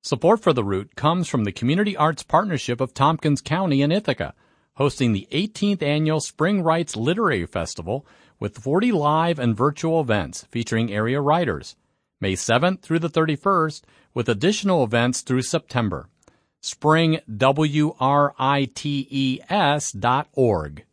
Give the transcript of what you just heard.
Support for The Root comes from the Community Arts Partnership of Tompkins County in Ithaca, hosting the 18th Annual Spring Writes Literary Festival with 40 live and virtual events featuring area writers, May 7th through the 31st, with additional events through September. springwrites.org.